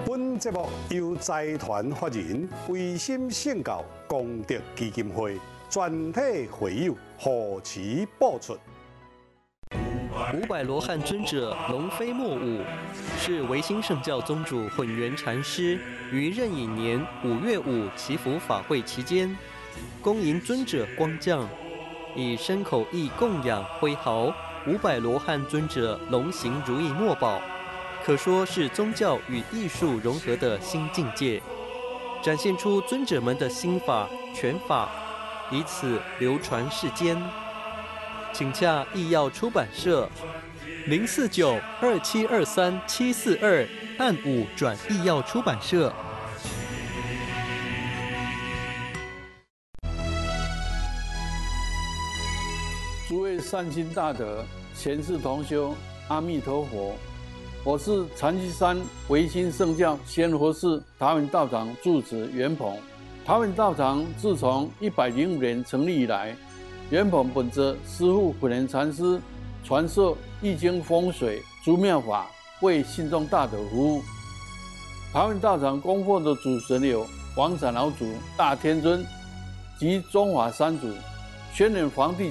本节目由财团法人维心圣教功德基金会全体会友贺齐播出。 500罗汉尊者龙飞莫舞，是维新圣教宗主混元禅师于壬寅年5月5祈福法会期间，恭迎尊者光降，以身口意供养挥毫500罗汉尊者龙行如意墨宝，可说是宗教与艺术融合的新境界，展现出尊者们的心法拳法，以此流传世间。请洽艺耀出版社049-2723-742按5转艺耀出版社。 诸位善心大德、贤士同修，阿弥陀佛！我是禅西山维新圣教仙佛寺桃园道场住持袁鹏。桃园道场自从105年成立以来，袁鹏本着师父普贤禅师传授易经风水诸妙法，为信众大德服务。桃园道场供奉的主神有王产老祖、大天尊及中华三祖、宣仁皇帝